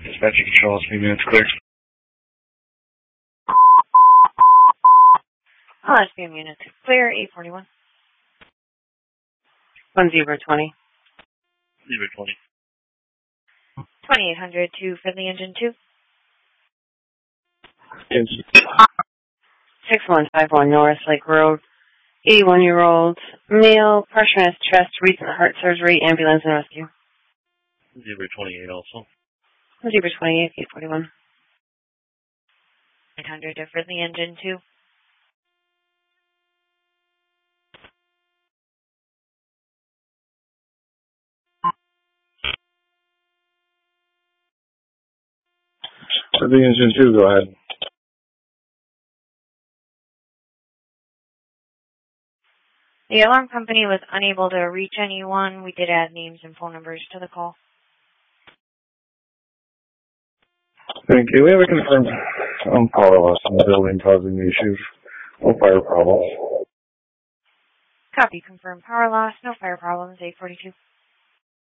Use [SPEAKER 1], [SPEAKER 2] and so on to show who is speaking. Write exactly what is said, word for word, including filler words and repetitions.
[SPEAKER 1] Dispatcher control, three minutes clear.
[SPEAKER 2] Oh, S B M units clear, eight forty-one. One zebra twenty.
[SPEAKER 1] Zebra twenty.
[SPEAKER 2] twenty-eight hundred to Finley Engine two.
[SPEAKER 1] Engine.
[SPEAKER 2] six one five one North Lake Road. eighty-one-year-old male, pressurized chest, recent heart surgery, ambulance and rescue.
[SPEAKER 1] Zebra twenty-eight also.
[SPEAKER 2] Zebra twenty-eight, eight forty-one. eight hundred to Finley Engine two.
[SPEAKER 1] For the engine two, go ahead.
[SPEAKER 2] The alarm company was unable to reach anyone. We did add names and phone numbers to the call.
[SPEAKER 1] Thank you. We have a confirmed um, power loss in the building causing the issues. No fire problems.
[SPEAKER 2] Copy. Confirmed power loss. No fire problems. eight forty-two.